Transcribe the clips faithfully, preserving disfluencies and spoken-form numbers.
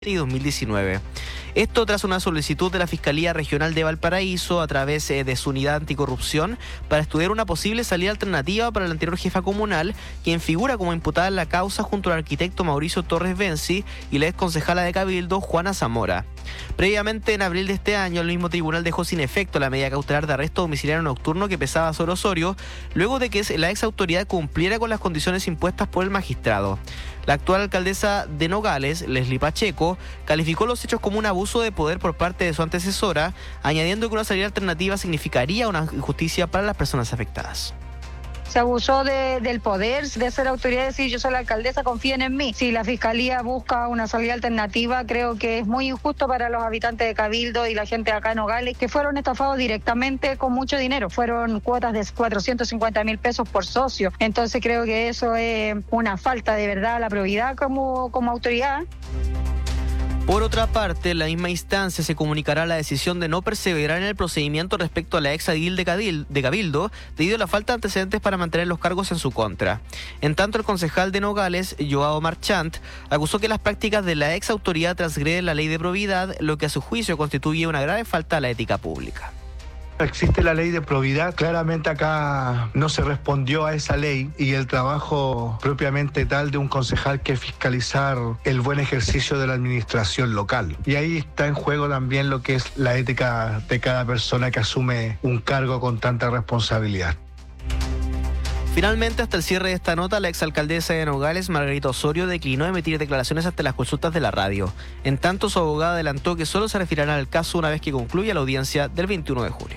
y dos mil diecinueve. Esto tras una solicitud de la Fiscalía Regional de Valparaíso a través de su unidad anticorrupción para estudiar una posible salida alternativa para la anterior jefa comunal, quien figura como imputada en la causa junto al arquitecto Mauricio Torres Benzi y la ex concejala de Cabildo Juana Zamora. Previamente, en abril de este año, el mismo tribunal dejó sin efecto la medida cautelar de arresto domiciliario nocturno que pesaba sobre Osorio, luego de que la ex autoridad cumpliera con las condiciones impuestas por el magistrado. La actual alcaldesa de Nogales, Leslie Pacheco, calificó los hechos como un abuso de poder por parte de su antecesora, añadiendo que una salida alternativa significaría una injusticia para las personas afectadas. Se abusó de, del poder, de ser autoridad, decir yo soy la alcaldesa, confíen en mí. Si la Fiscalía busca una salida alternativa, creo que es muy injusto para los habitantes de Cabildo y la gente de acá en Nogales, que fueron estafados directamente con mucho dinero. Fueron cuotas de cuatrocientos cincuenta mil pesos por socio. Entonces creo que eso es una falta de verdad a la probidad como, como autoridad. Por otra parte, en la misma instancia se comunicará la decisión de no perseverar en el procedimiento respecto a la ex edil de Cabildo, debido a la falta de antecedentes para mantener los cargos en su contra. En tanto, el concejal de Nogales, Joao Marchant, acusó que las prácticas de la ex autoridad transgreden la ley de probidad, lo que a su juicio constituye una grave falta a la ética pública. Existe la ley de probidad, claramente acá no se respondió a esa ley y el trabajo propiamente tal de un concejal que es fiscalizar el buen ejercicio de la administración local. Y ahí está en juego también lo que es la ética de cada persona que asume un cargo con tanta responsabilidad. Finalmente, hasta el cierre de esta nota, la exalcaldesa de Nogales, Margarita Osorio, declinó emitir declaraciones ante las consultas de la radio. En tanto, su abogada adelantó que solo se referirán al caso una vez que concluya la audiencia del veintiuno de julio.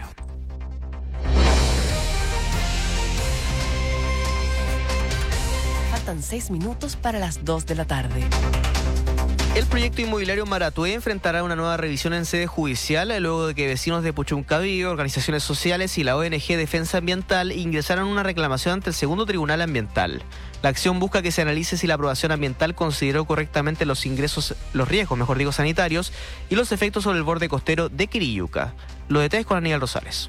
Faltan seis minutos para las dos de la tarde. El proyecto inmobiliario Maratué enfrentará una nueva revisión en sede judicial luego de que vecinos de Puchuncaví, organizaciones sociales y la O N G Defensa Ambiental ingresaron una reclamación ante el segundo tribunal ambiental. La acción busca que se analice si la aprobación ambiental consideró correctamente los ingresos, los riesgos, mejor digo, sanitarios y los efectos sobre el borde costero de Quiriyuca. Los detalles con Aníbal Rosales.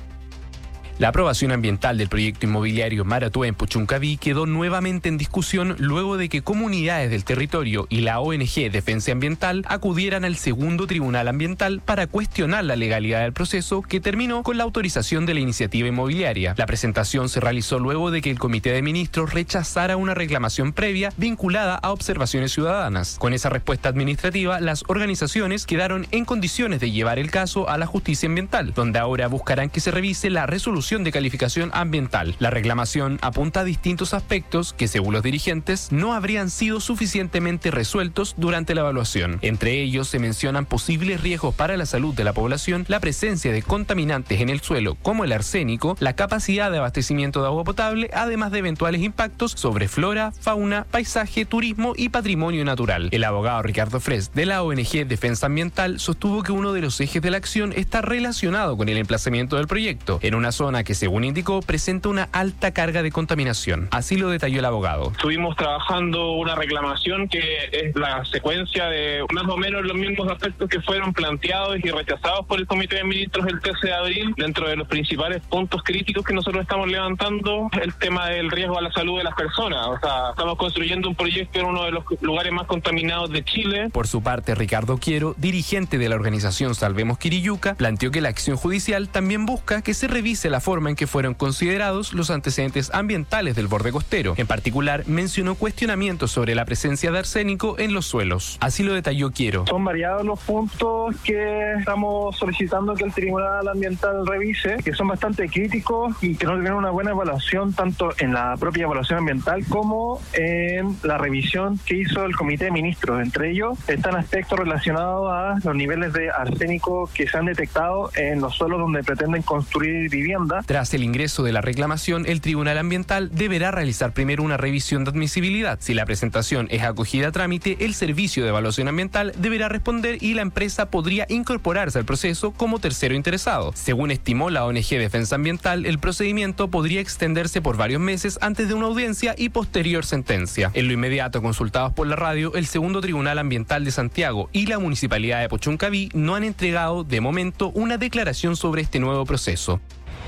La aprobación ambiental del proyecto inmobiliario Maratué en Puchuncaví quedó nuevamente en discusión luego de que comunidades del territorio y la O N G Defensa Ambiental acudieran al segundo tribunal ambiental para cuestionar la legalidad del proceso que terminó con la autorización de la iniciativa inmobiliaria. La presentación se realizó luego de que el Comité de Ministros rechazara una reclamación previa vinculada a observaciones ciudadanas. Con esa respuesta administrativa, las organizaciones quedaron en condiciones de llevar el caso a la justicia ambiental, donde ahora buscarán que se revise la resolución de calificación ambiental. La reclamación apunta a distintos aspectos que, según los dirigentes, no habrían sido suficientemente resueltos durante la evaluación. Entre ellos se mencionan posibles riesgos para la salud de la población, la presencia de contaminantes en el suelo como el arsénico, la capacidad de abastecimiento de agua potable, además de eventuales impactos sobre flora, fauna, paisaje, turismo y patrimonio natural. El abogado Ricardo Fres de la O N G Defensa Ambiental sostuvo que uno de los ejes de la acción está relacionado con el emplazamiento del proyecto, en una zona que, según indicó, presenta una alta carga de contaminación. Así lo detalló el abogado. Estuvimos trabajando una reclamación que es la secuencia de más o menos los mismos aspectos que fueron planteados y rechazados por el Comité de Ministros el trece de abril. Dentro de los principales puntos críticos que nosotros estamos levantando, el tema del riesgo a la salud de las personas. O sea, estamos construyendo un proyecto en uno de los lugares más contaminados de Chile. Por su parte, Ricardo Quiero, dirigente de la organización Salvemos Quiriyuca, planteó que la acción judicial también busca que se revise la forma en que fueron considerados los antecedentes ambientales del borde costero. En particular, mencionó cuestionamientos sobre la presencia de arsénico en los suelos. Así lo detalló Quiero. Son variados los puntos que estamos solicitando que el Tribunal Ambiental revise, que son bastante críticos y que no tienen una buena evaluación tanto en la propia evaluación ambiental como en la revisión que hizo el Comité de Ministros. Entre ellos están aspectos relacionados a los niveles de arsénico que se han detectado en los suelos donde pretenden construir vivienda. Tras el ingreso de la reclamación, el Tribunal Ambiental deberá realizar primero una revisión de admisibilidad. Si la presentación es acogida a trámite, el Servicio de Evaluación Ambiental deberá responder y la empresa podría incorporarse al proceso como tercero interesado. Según estimó la O N G Defensa Ambiental, el procedimiento podría extenderse por varios meses antes de una audiencia y posterior sentencia. En lo inmediato, consultados por la radio, el segundo Tribunal Ambiental de Santiago y la Municipalidad de Puchuncaví no han entregado, de momento, una declaración sobre este nuevo proceso.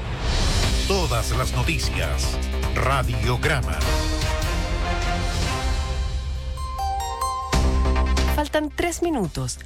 Todas las noticias. Radiograma. Faltan tres minutos